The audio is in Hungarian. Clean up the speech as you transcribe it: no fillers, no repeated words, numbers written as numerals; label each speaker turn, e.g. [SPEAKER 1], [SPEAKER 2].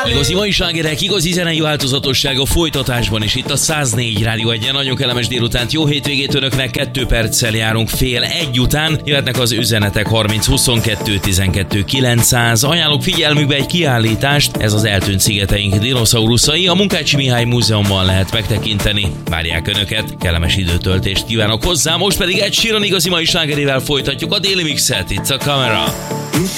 [SPEAKER 1] Igazi mai slágerek, igazi zenei változatosság a folytatásban, és itt a 104 Rádió Egyen. Nagyon kellemes délutánt, jó hétvégét önöknek, 2 perccel járunk fél egy után. Jöhetnek az üzenetek 30 22 12 900. Ajánlok figyelmükbe egy kiállítást, ez az eltűnt szigeteink dinoszauruszai. A Munkácsi Mihály Múzeumban lehet megtekinteni. Várják önöket, kellemes időtöltést kívánok hozzá. Most pedig Ed Sheeran igazi mai slágerével folytatjuk a déli mixet. It's a Camera.